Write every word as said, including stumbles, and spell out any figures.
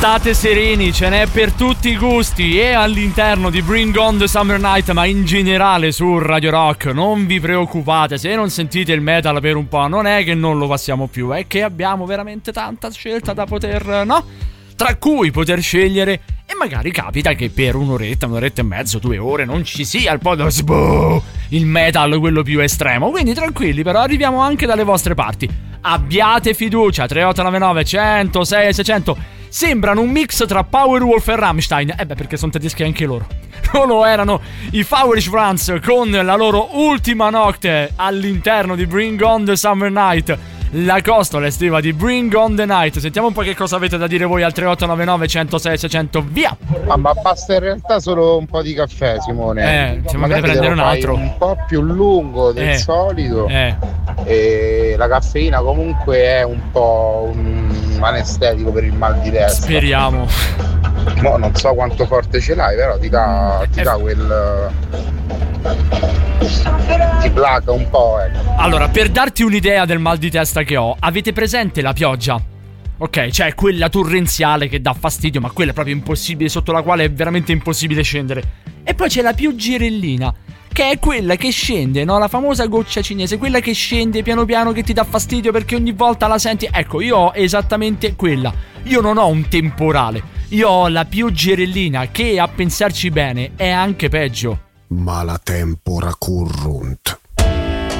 State sereni, ce n'è per tutti i gusti e all'interno di Bring On The Summer Night, ma in generale su Radio Rock. Non vi preoccupate, se non sentite il metal per un po', non è che non lo passiamo più, è che abbiamo veramente tanta scelta da poter, no? Tra cui poter scegliere, e magari capita che per un'oretta, un'oretta e mezzo, due ore non ci sia il podcast, boh, il metal quello più estremo. Quindi tranquilli, però arriviamo anche dalle vostre parti. Abbiate fiducia. Tre otto nove nove uno zero sei seicento. Sembrano un mix tra Powerwolf e Rammstein. Eh beh, perché sono tedeschi anche loro. Loro erano i Fowlish Franz con la loro ultima notte all'interno di Bring On The Summer Night, la costola estiva di Bring On The Night. Sentiamo un po' che cosa avete da dire voi al tre otto nove nove uno zero sei seicento. Via! Ah, ma basta in realtà solo un po' di caffè, Simone. Eh, ci magari prendere un altro un po' più lungo del eh, solito eh. E la caffeina comunque è un po' un anestetico per il mal di testa. Speriamo. Mo non so quanto forte ce l'hai, però ti dà, ti dà quel... ti placa un po', ecco. Allora, per darti un'idea del mal di testa che ho, avete presente la pioggia? Ok, cioè quella torrenziale che dà fastidio, ma quella è proprio impossibile, sotto la quale è veramente impossibile scendere. E poi c'è la più girellina, che è quella che scende, no? La famosa goccia cinese, quella che scende piano piano, che ti dà fastidio perché ogni volta la senti. Ecco, io ho esattamente quella. Io non ho un temporale, io ho la più girellina, che a pensarci bene è anche peggio. Ma la tempora currunt.